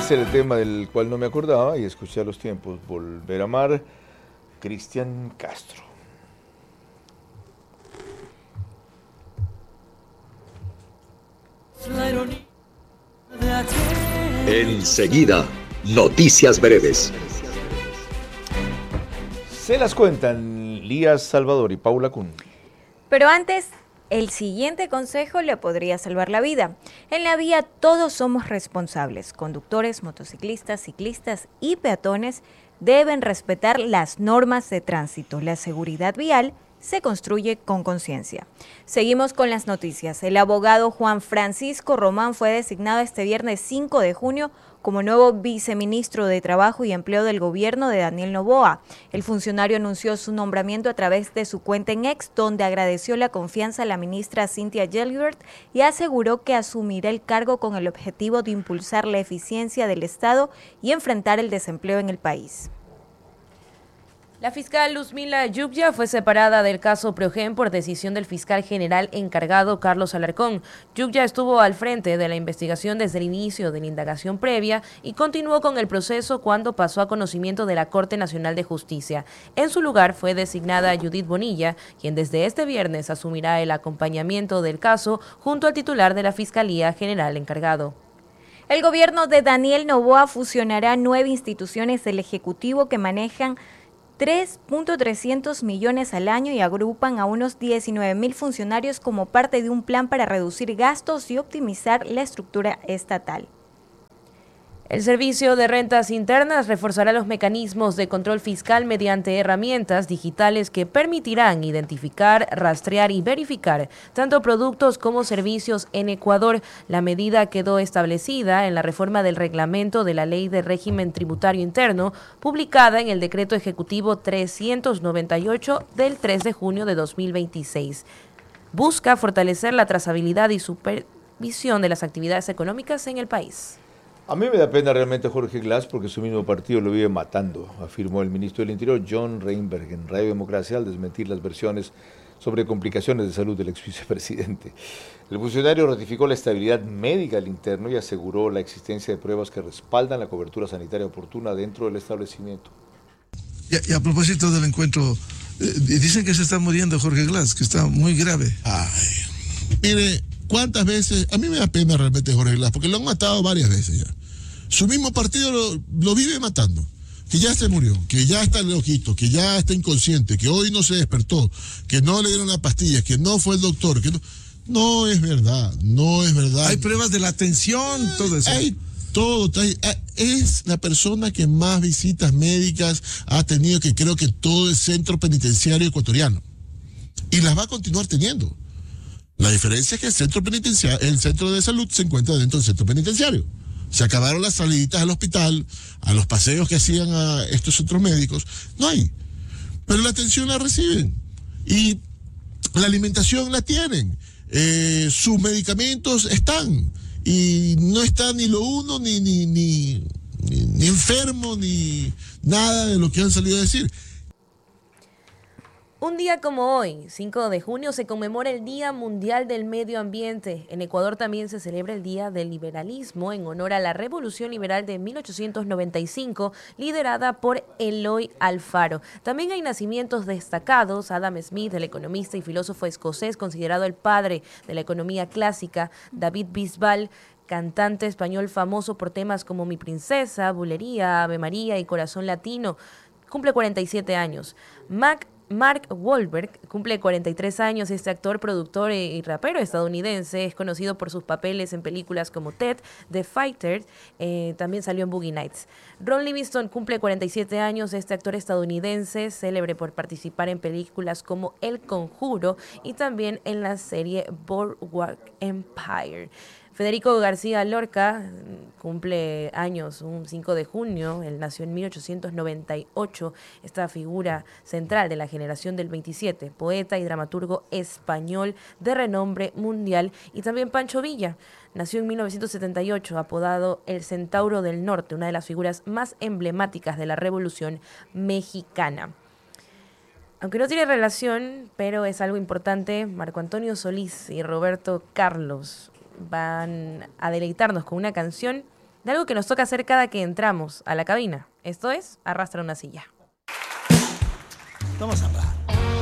Este era el tema del cual no me acordaba y escuché a los tiempos. Volver a amar, Cristian Castro. Enseguida, noticias breves. Se las cuentan Lías Salvador y Paula Kun. Pero antes, el siguiente consejo le podría salvar la vida. En la vía todos somos responsables. Conductores, motociclistas, ciclistas y peatones deben respetar las normas de tránsito. La seguridad vial se construye con conciencia. Seguimos con las noticias. El abogado Juan Francisco Román fue designado este viernes 5 de junio como nuevo viceministro de Trabajo y Empleo del gobierno de Daniel Noboa. El funcionario anunció su nombramiento a través de su cuenta en X, donde agradeció la confianza a la ministra Cynthia Gelbert y aseguró que asumirá el cargo con el objetivo de impulsar la eficiencia del Estado y enfrentar el desempleo en el país. La fiscal Luzmila Yubya fue separada del caso Preogen por decisión del fiscal general encargado Carlos Alarcón. Yubya estuvo al frente de la investigación desde el inicio de la indagación previa y continuó con el proceso cuando pasó a conocimiento de la Corte Nacional de Justicia. En su lugar fue designada Judith Bonilla, quien desde este viernes asumirá el acompañamiento del caso junto al titular de la Fiscalía General encargado. El gobierno de Daniel Noboa fusionará 9 instituciones del Ejecutivo que manejan 3.300 millones al año y agrupan a unos 19.000 funcionarios como parte de un plan para reducir gastos y optimizar la estructura estatal. El Servicio de Rentas Internas reforzará los mecanismos de control fiscal mediante herramientas digitales que permitirán identificar, rastrear y verificar tanto productos como servicios en Ecuador. La medida quedó establecida en la reforma del reglamento de la Ley de Régimen Tributario Interno, publicada en el Decreto Ejecutivo 398 del 3 de junio de 2026. Busca fortalecer la trazabilidad y supervisión de las actividades económicas en el país. A mí me da pena realmente Jorge Glass porque su mismo partido lo vive matando, afirmó el ministro del Interior John Reinberg en Radio Democracia al desmentir las versiones sobre complicaciones de salud del ex vicepresidente. El funcionario ratificó la estabilidad médica del interno y aseguró la existencia de pruebas que respaldan la cobertura sanitaria oportuna dentro del establecimiento. Y a propósito del encuentro, dicen que se está muriendo Jorge Glass, que está muy grave. Ay, mire, ¿cuántas veces? A mí me da pena realmente Jorge Glass, porque lo han matado varias veces ya. Su mismo partido lo vive matando. Que ya se murió, que ya está loquito, que ya está inconsciente, que hoy no se despertó, que no le dieron las pastillas, que no fue el doctor, que no... No es verdad, no es verdad. Hay pruebas de la atención, todo eso. Hay todo. Es la persona que más visitas médicas ha tenido, que creo que todo el centro penitenciario ecuatoriano. Y las va a continuar teniendo. La diferencia es que el centro de salud se encuentra dentro del centro penitenciario. Se acabaron las saliditas al hospital, a los paseos que hacían a estos centros médicos. No hay. Pero la atención la reciben. Y la alimentación la tienen. Sus medicamentos están. Y no está ni lo uno, ni enfermo, ni nada de lo que han salido a decir. Un día como hoy, 5 de junio, se conmemora el Día Mundial del Medio Ambiente. En Ecuador también se celebra el Día del Liberalismo en honor a la Revolución Liberal de 1895, liderada por Eloy Alfaro. También hay nacimientos destacados: Adam Smith, el economista y filósofo escocés, considerado el padre de la economía clásica; David Bisbal, cantante español famoso por temas como Mi Princesa, Bulería, Ave María y Corazón Latino, cumple 47 años. Mark Wahlberg cumple 43 años. Este actor, productor y rapero estadounidense es conocido por sus papeles en películas como Ted, The Fighter, también salió en Boogie Nights. Ron Livingston cumple 47 años. Este actor estadounidense, célebre por participar en películas como El Conjuro y también en la serie Boardwalk Empire. Federico García Lorca cumple años un 5 de junio, él nació en 1898, esta figura central de la generación del 27, poeta y dramaturgo español de renombre mundial. Y también Pancho Villa, nació en 1978, apodado el Centauro del Norte, una de las figuras más emblemáticas de la Revolución Mexicana. Aunque no tiene relación, pero es algo importante, Marco Antonio Solís y Roberto Carlos van a deleitarnos con una canción de algo que nos toca hacer cada que entramos a la cabina. Esto es Arrastra una silla. Vamos a hablar.